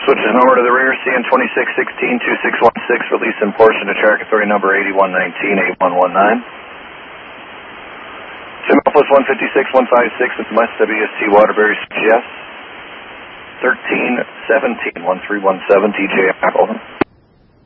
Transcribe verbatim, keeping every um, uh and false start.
Switches over to the rear, C N twenty-six sixteen two six one six, release in portion to track authority number eighty-one nineteen eight one one nine. Minneapolis one fifty-six one fifty-six with West W S T Waterbury, yes. thirteen seventeen one three one seven, T J Apple.